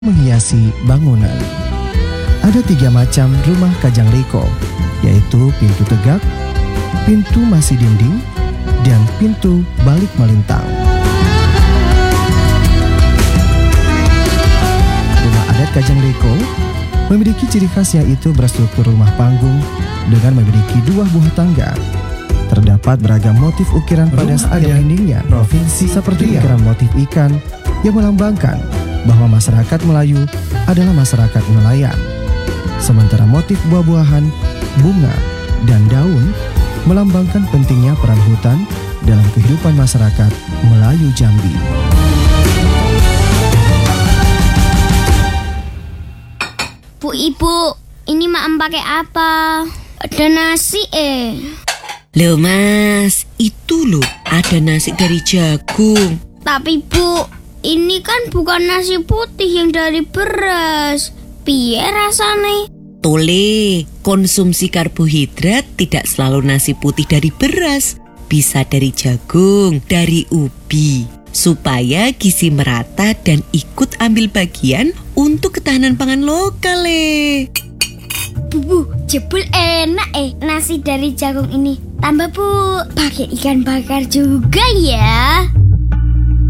menghiasi bangunan. Ada 3 macam rumah Kajang Riko, yaitu pintu tegak, pintu masi dinding, dan pintu balik melintang. Rumah adat Kajang Riko memiliki ciri khas, yaitu berstruktur rumah panggung dengan memiliki 2 buah tangga. Terdapat beragam motif ukiran pada setiap dindingnya, seperti ukiran motif ikan yang melambangkan bahwa masyarakat Melayu adalah masyarakat nelayan. Sementara motif buah-buahan, bunga, dan daun melambangkan pentingnya peran hutan dalam kehidupan masyarakat Melayu Jambi. Bu, Ibu, ini maem pakai apa? Ada nasi Loh Mas, itu loh ada nasi dari jagung. Tapi Bu, ini kan bukan nasi putih yang dari beras. Piye rasane? Tole, konsumsi karbohidrat tidak selalu nasi putih dari beras. Bisa dari jagung, dari ubi. Supaya gizi merata dan ikut ambil bagian untuk ketahanan pangan lokal. Bu, jebul enak nasi dari jagung ini. Tambah Bu, pakai ikan bakar juga ya.